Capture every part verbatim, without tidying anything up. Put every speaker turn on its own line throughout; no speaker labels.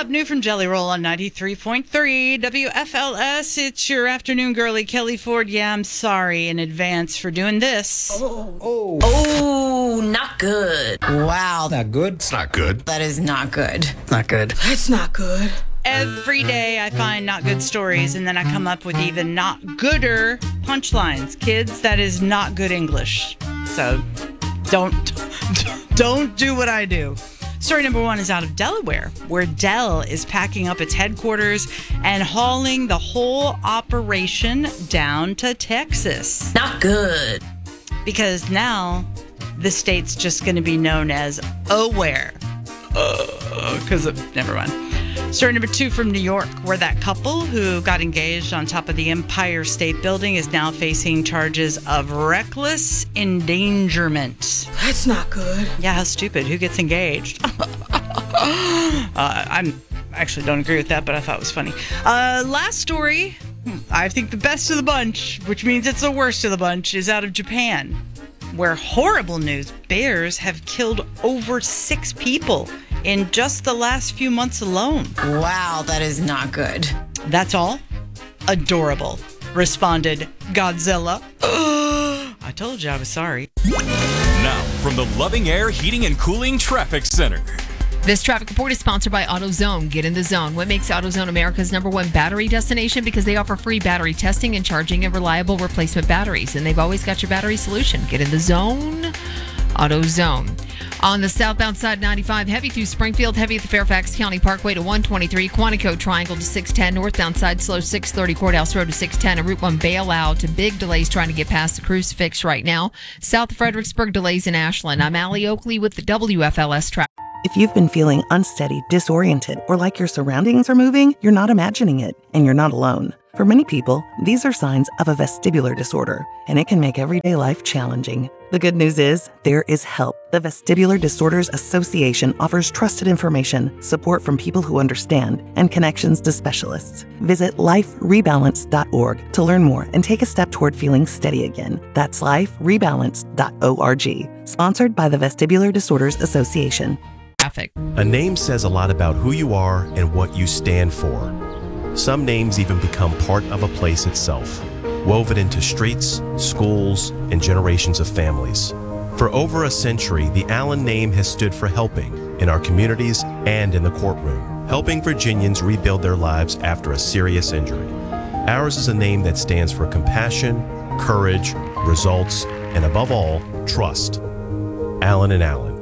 up? New from Jelly Roll on ninety-three point three W F L S. It's your afternoon girly, Kelly Ford. Yeah, I'm sorry in advance for doing this.
Oh, oh. Oh, not good. Wow.
Not good?
It's not good.
That is not good.
Not good.
That's not good.
Every day I find not good stories, and then I come up with even not gooder punchlines. Kids, that is not good English. So don't, don't do what I do. Story number one is out of Delaware, where Dell is packing up its headquarters and hauling the whole operation down to Texas.
Not good.
Because now the state's just going to be known as Aware. Because uh, never mind. Story number two from New York, where that couple who got engaged on top of the Empire State Building is now facing charges of reckless endangerment.
That's not good.
Yeah, how stupid. Who gets engaged? uh, I'm actually don't agree with that, but I thought it was funny. Uh, last story, I think the best of the bunch, which means it's the worst of the bunch, is out of Japan, where horrible news, bears have killed over six people in just the last few months alone.
Wow, that is not good.
That's all? Adorable, responded Godzilla. I told you I was sorry.
Now, from the Loving Air Heating and Cooling Traffic Center.
This traffic report is sponsored by AutoZone. Get in the zone. What makes AutoZone America's number one battery destination? Because they offer free battery testing and charging and reliable replacement batteries. And they've always got your battery solution. Get in the zone. AutoZone. On the southbound side, ninety-five, heavy through Springfield, heavy at the Fairfax County Parkway to one twenty-three, Quantico Triangle to six ten, northbound side slow six thirty, Courthouse Road to six ten, and Route one bailout to big delays trying to get past the Crucifix right now. South of Fredericksburg, delays in Ashland. I'm Allie Oakley with the W F L S traffic.
If you've been feeling unsteady, disoriented, or like your surroundings are moving, you're not imagining it, and you're not alone. For many people, these are signs of a vestibular disorder, and it can make everyday life challenging. The good news is, there is help. The Vestibular Disorders Association offers trusted information, support from people who understand, and connections to specialists. Visit life rebalance dot org to learn more and take a step toward feeling steady again. That's life rebalance dot org. Sponsored by the Vestibular Disorders Association.
Traffic.
A name says a lot about who you are and what you stand for. Some names even become part of a place itself, woven into streets, schools, and generations of families. For over a century, the Allen name has stood for helping in our communities and in the courtroom, helping Virginians rebuild their lives after a serious injury. Ours is a name that stands for compassion, courage, results, and above all, trust. Allen and Allen.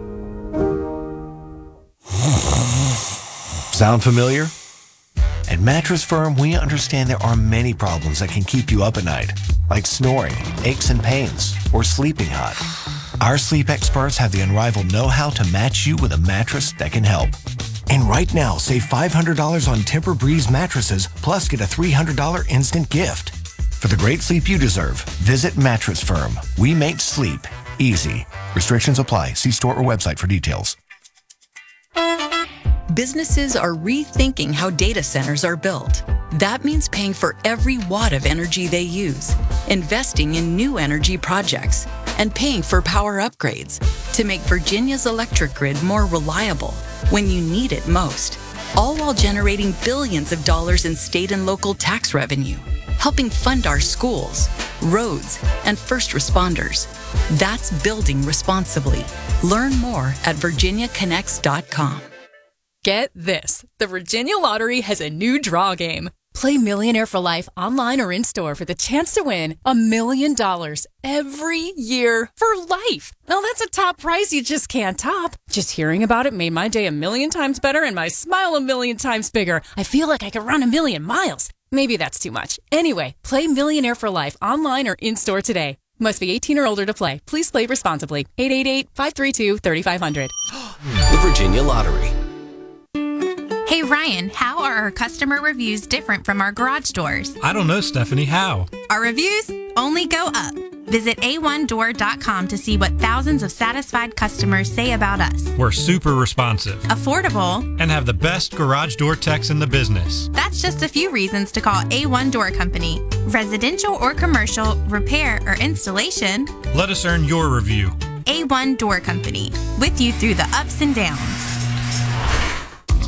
Sound familiar? At Mattress Firm, we understand there are many problems that can keep you up at night, like snoring, aches and pains, or sleeping hot. Our sleep experts have the unrivaled know-how to match you with a mattress that can help. And right now, save five hundred dollars on Tempur-Breeze mattresses, plus get a three hundred dollars instant gift. For the great sleep you deserve, visit Mattress Firm. We make sleep easy. Restrictions apply. See store or website for details.
Businesses are rethinking how data centers are built. That means paying for every watt of energy they use, investing in new energy projects, and paying for power upgrades to make Virginia's electric grid more reliable when you need it most, all while generating billions of dollars in state and local tax revenue, helping fund our schools, roads, and first responders. That's building responsibly. Learn more at virginia connects dot com.
Get this. The Virginia Lottery has a new draw game. Play Millionaire for Life online or in-store for the chance to win a million dollars every year for life. Now, that's a top prize you just can't top. Just hearing about it made my day a million times better and my smile a million times bigger. I feel like I could run a million miles. Maybe that's too much. Anyway, play Millionaire for Life online or in-store today. Must be eighteen or older to play. Please play responsibly. eight eight eight, five three two, three five zero zero.
The Virginia Lottery.
Hey Ryan, how are our customer reviews different from our garage doors?
I don't know, Stephanie. How?
Our reviews only go up. Visit A one door dot com to see what thousands of satisfied customers say about us.
We're super responsive,
affordable,
and have the best garage door techs in the business.
That's just a few reasons to call A one Door Company. Residential or commercial, repair or installation.
Let us earn your review.
A one Door Company, with you through the ups and downs.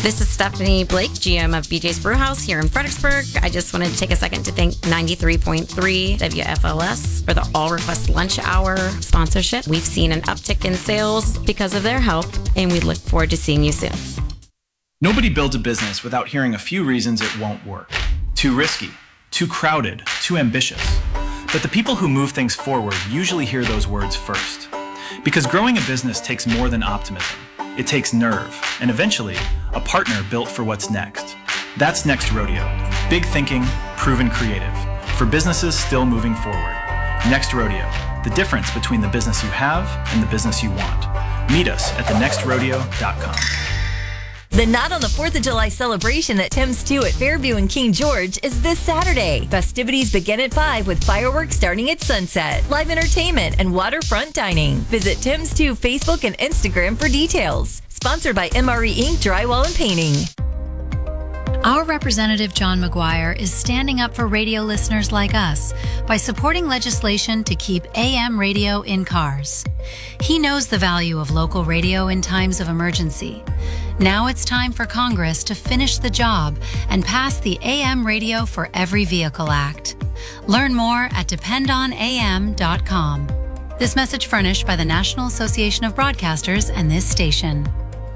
This is Stephanie Blake, G M of B J's Brewhouse here in Fredericksburg. I just wanted to take a second to thank ninety-three point three W F L S for the All Request Lunch Hour sponsorship. We've seen an uptick in sales because of their help, and we look forward to seeing you soon.
Nobody builds a business without hearing a few reasons it won't work. Too risky, too crowded, too ambitious. But the people who move things forward usually hear those words first. Because growing a business takes more than optimism. It takes nerve, and eventually, a partner built for what's next. That's Next Rodeo. Big thinking, proven creative. For businesses still moving forward. Next Rodeo. The difference between the business you have and the business you want. Meet us at the next rodeo dot com.
The Not on the fourth of July celebration at Tim's two at Fairview and King George is this Saturday. Festivities begin at five with fireworks starting at sunset, live entertainment, and waterfront dining. Visit Tim's two Facebook and Instagram for details. Sponsored by M R E Incorporated Drywall and Painting.
Our representative, John McGuire, is standing up for radio listeners like us by supporting legislation to keep A M radio in cars. He knows the value of local radio in times of emergency. Now it's time for Congress to finish the job and pass the A M Radio for Every Vehicle Act. Learn more at depend on A M dot com. This message furnished by the National Association of Broadcasters and this station.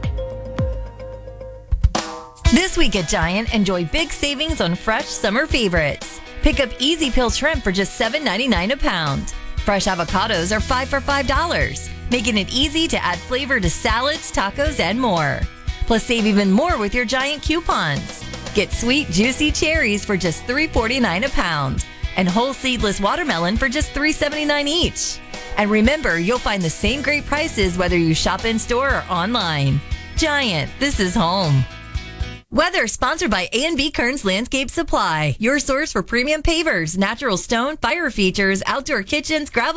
This week at Giant, enjoy big savings on fresh summer favorites. Pick up Easy Peel shrimp for just seven ninety-nine a pound. Fresh avocados are five for five dollars, making it easy to add flavor to salads, tacos, and more. Plus, save even more with your Giant coupons. Get sweet, juicy cherries for just three forty-nine a pound, and whole seedless watermelon for just three seventy-nine each. And remember, you'll find the same great prices whether you shop in store or online. Giant, this is home. Weather sponsored by A and B Kearns Landscape Supply, your source for premium pavers, natural stone, fire features, outdoor kitchens, gravel